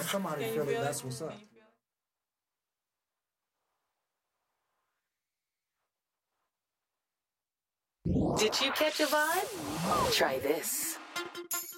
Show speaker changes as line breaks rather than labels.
somebody
Can you
feel it.
feel it?
That's what's up.
Can you feel
Did you catch a vibe? Try this.